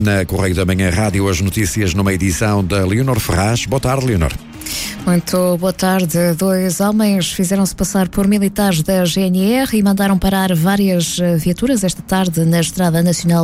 Na Correio da Manhã Rádio, as notícias numa edição da Leonor Ferraz. Boa tarde, Leonor. Muito boa tarde. 2 homens fizeram-se passar por militares da GNR e mandaram parar várias viaturas esta tarde na Estrada Nacional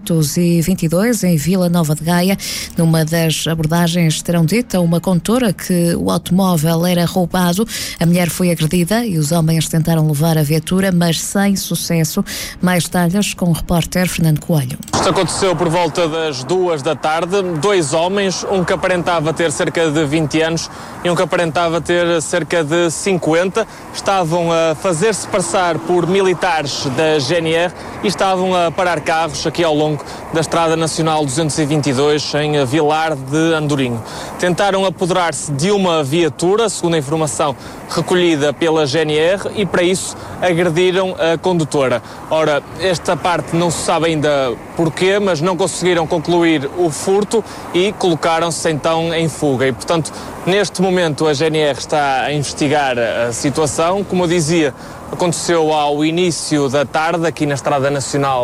222, em Vila Nova de Gaia. Numa das abordagens terão dito a uma condutora que o automóvel era roubado. A mulher foi agredida e os homens tentaram levar a viatura, mas sem sucesso. Mais detalhes com o repórter Fernando Coelho. Isto aconteceu por volta das 2 da tarde. 2 homens, um que aparentava ter cerca de 20 anos e um que aparentava ter cerca de 50, estavam a fazer-se passar por militares da GNR e estavam a parar carros aqui ao longo da Estrada Nacional 222 em Vilar de Andorinho. Tentaram apoderar-se de uma viatura, segundo a informação recolhida pela GNR, e para isso agrediram a condutora. Ora, esta parte não se sabe ainda porquê, mas não conseguiram concluir o furto e colocaram-se então em fuga. E, portanto, neste momento a GNR está a investigar a situação. Como eu dizia, aconteceu ao início da tarde aqui na Estrada Nacional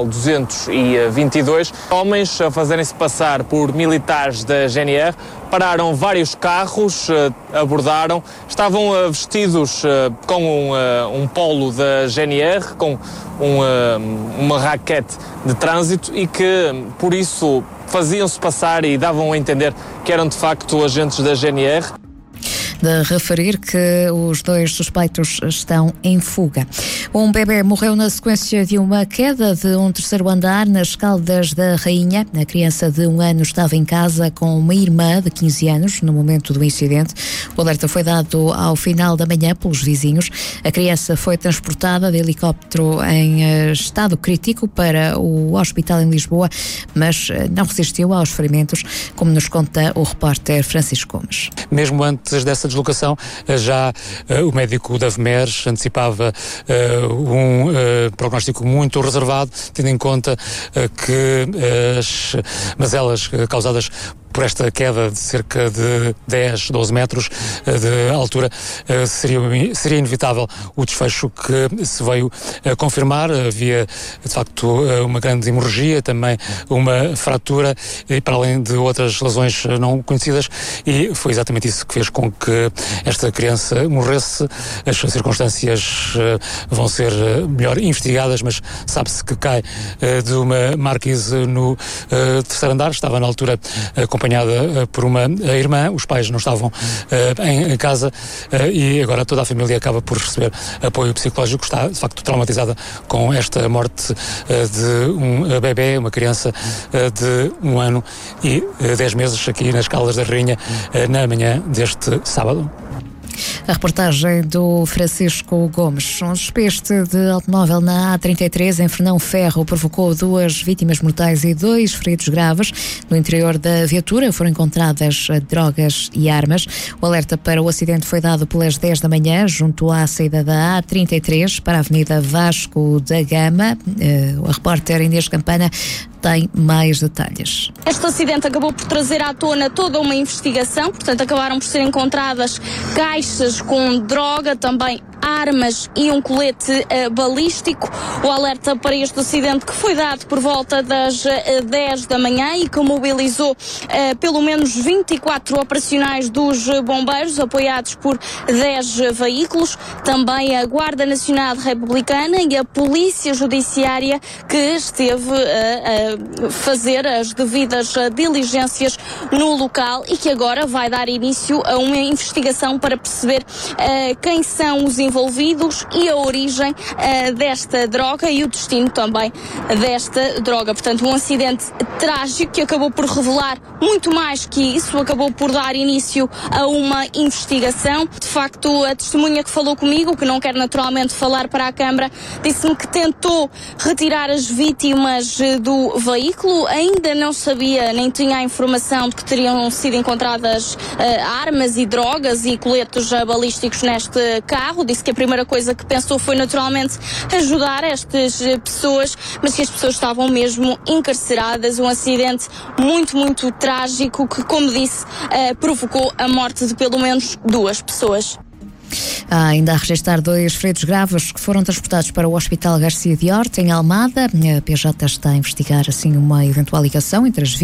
222. Homens a fazerem-se passar por militares da GNR pararam vários carros, abordaram, estavam vestidos com um polo da GNR, com uma raquete de trânsito e que, por isso, faziam-se passar e davam a entender que eram de facto agentes da GNR. De referir que os 2 suspeitos estão em fuga. Um bebê morreu na sequência de uma queda de um 3º andar nas Caldas da Rainha. A criança de 1 ano estava em casa com uma irmã de 15 anos no momento do incidente. O alerta foi dado ao final da manhã pelos vizinhos. A criança foi transportada de helicóptero em estado crítico para o hospital em Lisboa, mas não resistiu aos ferimentos, como nos conta o repórter Francisco Gomes. Mesmo antes dessa deslocação, já o médico da VMERS antecipava um prognóstico muito reservado, tendo em conta que as mazelas causadas por esta queda de cerca de 10, 12 metros de altura, seria inevitável o desfecho que se veio a confirmar. Havia, de facto, uma grande hemorragia, também uma fratura, e para além de outras lesões não conhecidas, e foi exatamente isso que fez com que esta criança morresse. As circunstâncias vão ser melhor investigadas, mas sabe-se que cai de uma marquise no 3º andar. Estava na altura acompanhada por uma irmã, os pais não estavam em casa e agora toda a família acaba por receber apoio psicológico. Está, de facto, traumatizada com esta morte de um bebê, uma criança de 1 ano e 10 meses aqui nas Caldas da Rainha na manhã deste sábado. A reportagem do Francisco Gomes. Um despiste de automóvel na A33 em Fernão Ferro provocou 2 vítimas mortais e 2 feridos graves. No interior da viatura foram encontradas drogas e armas. O alerta para o acidente foi dado pelas 10 da manhã, junto à saída da A33 para a Avenida Vasco da Gama. A repórter Inês Campana tem mais detalhes. Este acidente acabou por trazer à tona toda uma investigação, portanto acabaram por ser encontradas caixas com droga, também armas e um colete balístico. O alerta para este acidente, que foi dado por volta das 10 da manhã e que mobilizou pelo menos 24 operacionais dos bombeiros, apoiados por 10 veículos, também a Guarda Nacional Republicana e a Polícia Judiciária, que esteve a fazer as devidas diligências no local e que agora vai dar início a uma investigação para perceber quem são os envolvidos e a origem desta droga e o destino também desta droga. Portanto, um acidente trágico que acabou por revelar muito mais que isso, acabou por dar início a uma investigação. De facto, a testemunha que falou comigo, que não quer naturalmente falar para a Câmara, disse-me que tentou retirar as vítimas do veículo, ainda não sabia, nem tinha a informação de que teriam sido encontradas armas e drogas e coletes balísticos neste carro. Disse que a primeira coisa que pensou foi naturalmente ajudar estas pessoas, mas que as pessoas estavam mesmo encarceradas. Um acidente muito, muito trágico que, como disse, provocou a morte de pelo menos 2 pessoas. Há ainda a registrar 2 feridos graves que foram transportados para o Hospital Garcia de Horta, em Almada. A PJ está a investigar assim uma eventual ligação entre as vítimas.